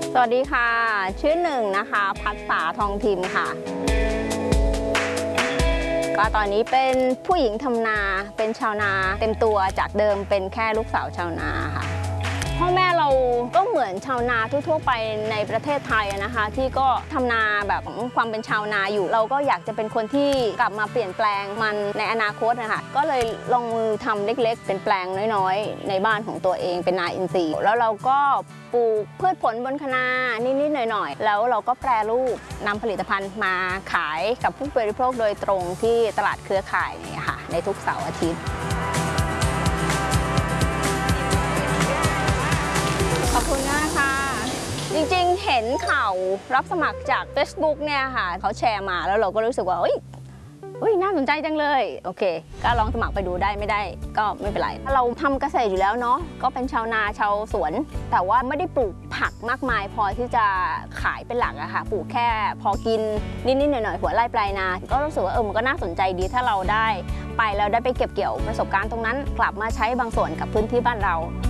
สวัสดีค่ะชื่อหนึ่งนะคะภัสสาทองทิมค่ะก็ตอนนี้เป็นผู้หญิงทำนาเป็นชาวนาเต็มตัวจากเดิมเป็นแค่ลูกสาวชาวนาค่ะพ่อแม่เราก็เหมือนชาวนาทั่วๆไปในประเทศไทยนะคะที่ก็ทำนาแบบความเป็นชาวนาอยู่เราก็อยากจะเป็นคนที่กลับมาเปลี่ยนแปลงมันในอนาคตนะคะก็เลยลงมือทำเล็กๆเป็นแปลงน้อยๆในบ้านของตัวเองเป็นนาอินทรีย์แล้วเราก็ปลูกพืชผลบนคะนานิดๆหน่อยๆแล้วเราก็แปรรูปนำผลิตภัณฑ์มาขายกับผู้บริโภคโดยตรงที่ตลาดเครือข่ายเนี่ยค่ะในทุกเสาร์อาทิตย์ขอบคุณมากค่ะจริงๆเห็นข่าวรับสมัครจาก Facebook เนี่ยค่ะเขาแชร์มาแล้วเราก็รู้สึกว่าน่าสนใจจังเลยโอเคก็ลองสมัครไปดูได้ไม่ได้ก็ไม่เป็นไรเราทำเกษตรอยู่แล้วเนาะก็เป็นชาวนาชาวสวนแต่ว่าไม่ได้ปลูกผักมากมายพอที่จะขายเป็นหลักอะค่ะปลูกแค่พอกินนิดๆหน่อยๆหัวไร่ปลายนาก็รู้สึกว่ามันก็น่าสนใจดีถ้าเราได้ไปแล้วได้ไปเก็บเกี่ยวประสบการณ์ตรงนั้นกลับมาใช้บางส่วนกับพื้นที่บ้านเรา